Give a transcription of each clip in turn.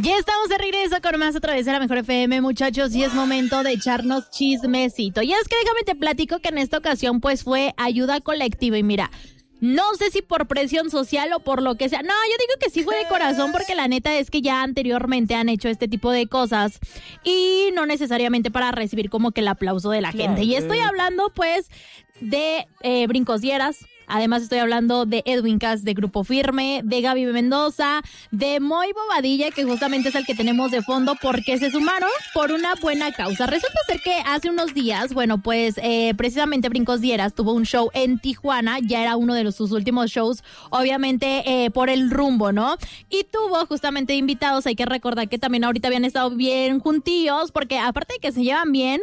Ya estamos de regreso con más a través de la Mejor FM, muchachos, y es momento de echarnos chismecito. Y es que déjame te platico que en esta ocasión pues fue ayuda colectiva y mira, no sé si por presión social o por lo que sea. No, yo digo que sí fue de corazón porque la neta es que ya anteriormente han hecho este tipo de cosas y no necesariamente para recibir como que el aplauso de la gente. Y estoy hablando pues de Brincos Dieras. Además estoy hablando de Edwin Cass de Grupo Firme, de Gaby Mendoza, de Moy Bobadilla, que justamente es el que tenemos de fondo porque se sumaron por una buena causa. Resulta ser que hace unos días, bueno, pues precisamente Brincos Dieras tuvo un show en Tijuana, ya era uno de sus últimos shows, obviamente por el rumbo, ¿no? Y tuvo justamente invitados, hay que recordar que también ahorita habían estado bien juntillos, porque aparte de que se llevan bien,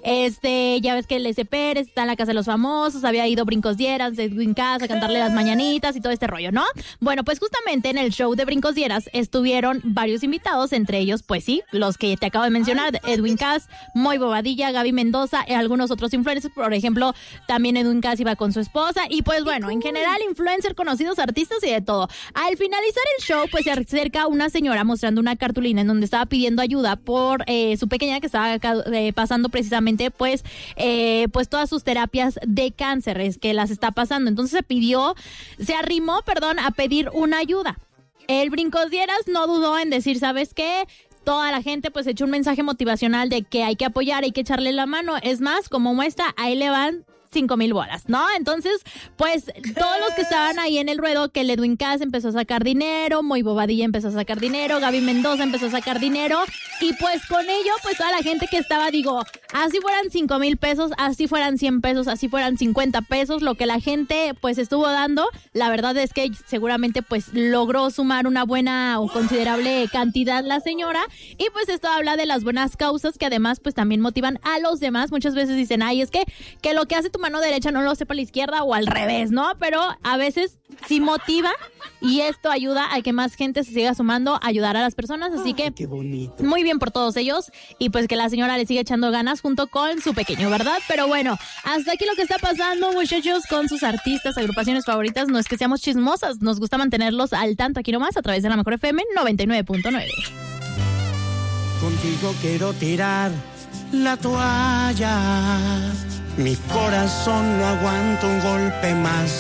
ya ves que el S. Pérez está en la Casa de los Famosos, había ido Brincos Dieras, Edwin Cass a cantarle las mañanitas y todo este rollo, ¿no? Bueno, pues justamente en el show de Brincos Dieras estuvieron varios invitados, entre ellos, pues sí, los que te acabo de mencionar, Edwin Cass, Moy Bobadilla, Gaby Mendoza, algunos otros influencers, por ejemplo, también Edwin Cass iba con su esposa y pues bueno, en general influencers, conocidos, artistas y de todo. Al finalizar el show, pues se acerca una señora mostrando una cartulina en donde estaba pidiendo ayuda por su pequeña que estaba pasando precisamente pues todas sus terapias de cáncer, es que las está pasando. Entonces se arrimó a pedir una ayuda. El Brincos Dieras no dudó en decir, ¿sabes qué? Toda la gente pues echó un mensaje motivacional de que hay que apoyar, hay que echarle la mano. Es más, como muestra, ahí le van 5,000 bolas, ¿no? Entonces, pues, todos los que estaban ahí en el ruedo, que el Edwin Cass empezó a sacar dinero, Moy Bobadilla empezó a sacar dinero, Gaby Mendoza empezó a sacar dinero, y pues con ello, pues toda la gente que estaba, digo, así fueran 5,000 pesos, así fueran 100 pesos, así fueran 50 pesos, lo que la gente, pues, estuvo dando, la verdad es que seguramente, pues, logró sumar una buena o considerable cantidad la señora, y pues esto habla de las buenas causas que además, pues, también motivan a los demás. Muchas veces dicen, ay, es que lo que hace tu mano derecha no lo sepa la izquierda o al revés, ¿no? Pero a veces sí motiva y esto ayuda a que más gente se siga sumando a ayudar a las personas, así que qué bonito. Muy bien por todos ellos y pues que la señora le siga echando ganas junto con su pequeño, ¿verdad? Pero bueno, hasta aquí lo que está pasando, muchachos, con sus artistas, agrupaciones favoritas. No es que seamos chismosas, nos gusta mantenerlos al tanto aquí nomás a través de la Mejor FM 99.9. Contigo quiero tirar la toalla. Mi corazón no aguanta un golpe más.